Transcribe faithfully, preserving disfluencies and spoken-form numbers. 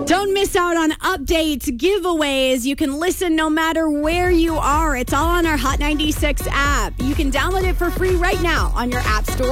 Don't miss out on updates, giveaways. You can listen no matter where you are. It's all on our Hot ninety-six app. You can download it for free right now on your app store.